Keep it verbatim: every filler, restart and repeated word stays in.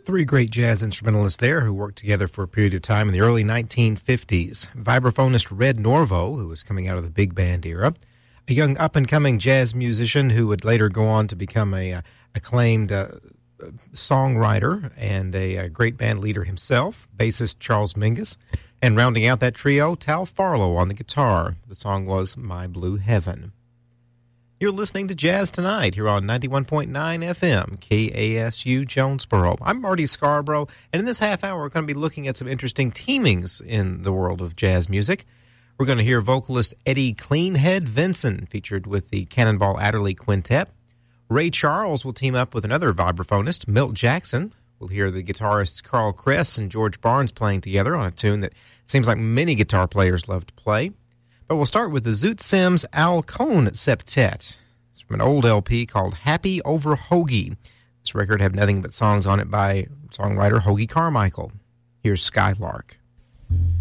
Three great jazz instrumentalists there who worked together for a period of time in the early nineteen fifties. Vibraphonist Red Norvo, who was coming out of the big band era, a young up-and-coming jazz musician who would later go on to become a uh, acclaimed uh, songwriter and a, a great band leader himself, bassist Charles Mingus, and rounding out that trio, Tal Farlow on the guitar. The song was My Blue Heaven. You're listening to Jazz Tonight here on ninety-one point nine F M, K A S U Jonesboro. I'm Marty Scarborough, and in this half hour, we're going to be looking at some interesting teamings in the world of jazz music. We're going to hear vocalist Eddie Cleanhead Vinson, featured with the Cannonball Adderley Quintet. Ray Charles will team up with another vibraphonist, Milt Jackson. We'll hear the guitarists Carl Kress and George Barnes playing together on a tune that seems like many guitar players love to play. But we'll start with the Zoot Sims Al Cohn Septet. It's from an old L P called Happy Over Hoagie. This record had nothing but songs on it by songwriter Hoagie Carmichael. Here's Skylark.